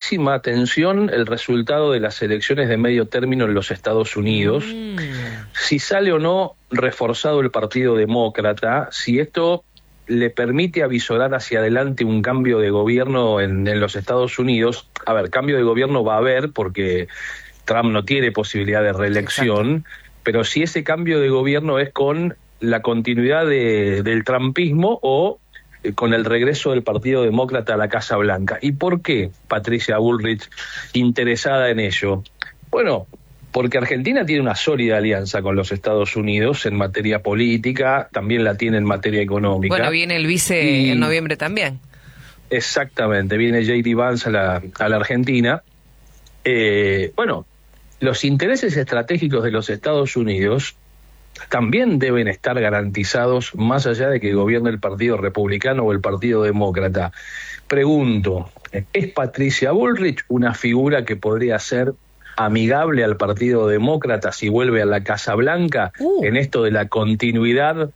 máxima atención el resultado de las elecciones de medio término en los Estados Unidos, si sale o no reforzado el Partido Demócrata, si esto le permite avisorar hacia adelante un cambio de gobierno en los Estados Unidos. A ver, cambio de gobierno va a haber porque Trump no tiene posibilidad de reelección. Exacto. Pero si ese cambio de gobierno es con la continuidad del trumpismo o con el regreso del Partido Demócrata a la Casa Blanca. ¿Y por qué Patricia Bullrich interesada en ello? Bueno, porque Argentina tiene una sólida alianza con los Estados Unidos en materia política, también la tiene en materia económica. Bueno, viene el vice en noviembre también. Exactamente, viene J.D. Vance a la Argentina. Bueno, los intereses estratégicos de los Estados Unidos también deben estar garantizados más allá de que gobierne el Partido Republicano o el Partido Demócrata. Pregunto, ¿es Patricia Bullrich una figura que podría ser amigable al Partido Demócrata si vuelve a la Casa Blanca en esto de la continuidad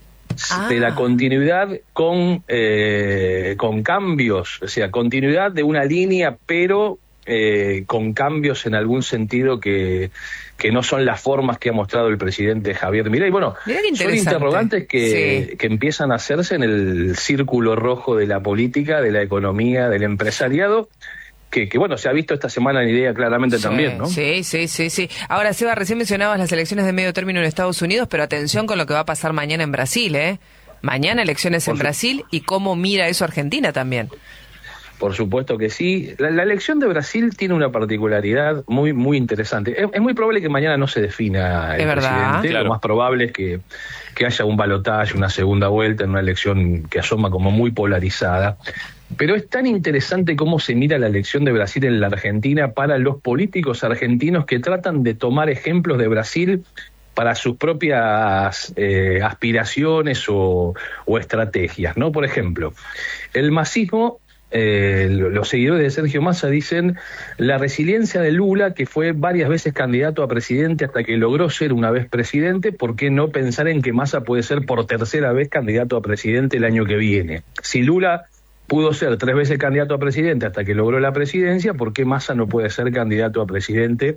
con cambios, o sea, continuidad de una línea pero con cambios en algún sentido que no son las formas que ha mostrado el presidente Javier Milei? Bueno, son interrogantes que empiezan a hacerse en el círculo rojo de la política, de la economía, del empresariado, que bueno, se ha visto esta semana en IDEA claramente también, ¿no? Sí. Ahora, Seba, recién mencionabas las elecciones de medio término en Estados Unidos, pero atención con lo que va a pasar mañana en Brasil, ¿eh? Mañana elecciones en Brasil, y cómo mira eso Argentina también. Por supuesto que sí. La elección de Brasil tiene una particularidad muy, muy interesante. Es muy probable que mañana no se defina el presidente. Claro. Lo más probable es que haya un balotaje, una segunda vuelta en una elección que asoma como muy polarizada. Pero es tan interesante cómo se mira la elección de Brasil en la Argentina para los políticos argentinos que tratan de tomar ejemplos de Brasil para sus propias aspiraciones o estrategias, ¿no? Por ejemplo, el masismo... los seguidores de Sergio Massa dicen la resiliencia de Lula, que fue varias veces candidato a presidente hasta que logró ser una vez presidente. ¿Por qué no pensar en que Massa puede ser por tercera vez candidato a presidente el año que viene? Si Lula pudo ser 3 veces candidato a presidente hasta que logró la presidencia, ¿por qué Massa no puede ser candidato a presidente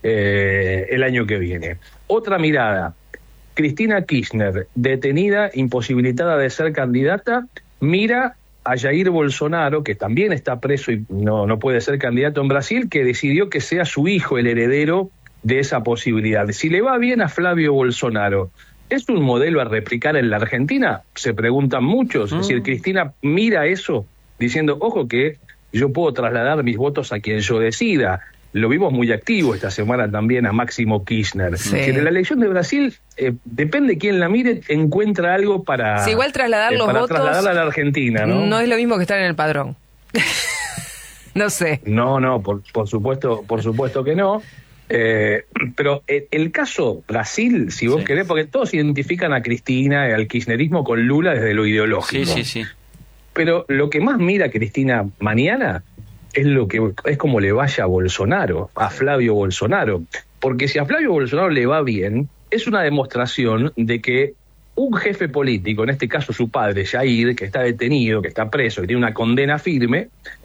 el año que viene? Otra mirada, Cristina Kirchner, detenida, imposibilitada de ser candidata, mira a Jair Bolsonaro, que también está preso y no puede ser candidato en Brasil, que decidió que sea su hijo el heredero de esa posibilidad. Si le va bien a Flavio Bolsonaro, ¿es un modelo a replicar en la Argentina? Se preguntan muchos. Es decir, Cristina mira eso diciendo, ojo que yo puedo trasladar mis votos a quien yo decida. Lo vimos muy activo esta semana también a Máximo Kirchner. Sí. Que en la elección de Brasil, depende quién la mire, encuentra algo para, igual trasladar los votos trasladarla a la Argentina, ¿no? No es lo mismo que estar en el padrón. No sé. No, por supuesto que no. Pero el caso Brasil, si vos querés, porque todos identifican a Cristina y al kirchnerismo con Lula desde lo ideológico. Sí. Pero lo que más mira Cristina mañana es como le vaya a Bolsonaro, a Flavio Bolsonaro. Porque si a Flavio Bolsonaro le va bien, es una demostración de que un jefe político, en este caso su padre, Jair, que está detenido, que está preso, que tiene una condena firme,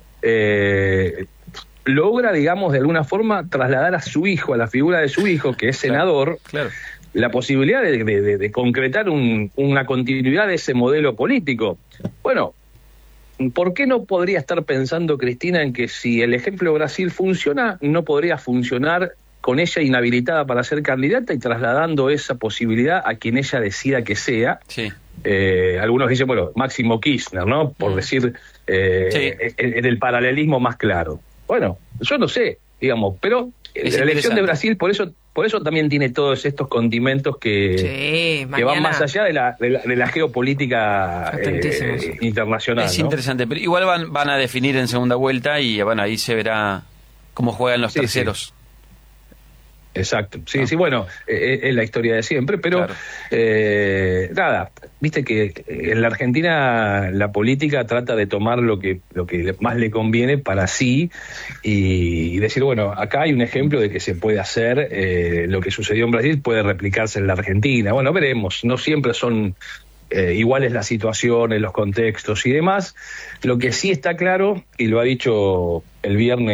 logra, digamos, de alguna forma trasladar a su hijo, a la figura de su hijo, que es senador, claro. La posibilidad de concretar una continuidad de ese modelo político. Bueno, ¿por qué no podría estar pensando Cristina en que si el ejemplo de Brasil funciona, no podría funcionar con ella inhabilitada para ser candidata y trasladando esa posibilidad a quien ella decida que sea? Sí. Algunos dicen, bueno, Máximo Kirchner, ¿no? Por decir, en el paralelismo más claro. Bueno, yo no sé, digamos, pero la elección de Brasil, por eso también tiene todos estos condimentos que van más allá de la geopolítica internacional. Es interesante, pero igual van a definir en segunda vuelta y bueno, ahí se verá cómo juegan los terceros. Exacto, sí, bueno, es la historia de siempre, pero nada, viste que en la Argentina la política trata de tomar lo que más le conviene para sí y decir, bueno, acá hay un ejemplo de que se puede hacer, lo que sucedió en Brasil puede replicarse en la Argentina. Bueno, veremos, no siempre son iguales las situaciones, los contextos y demás. Lo que sí está claro, y lo ha dicho el viernes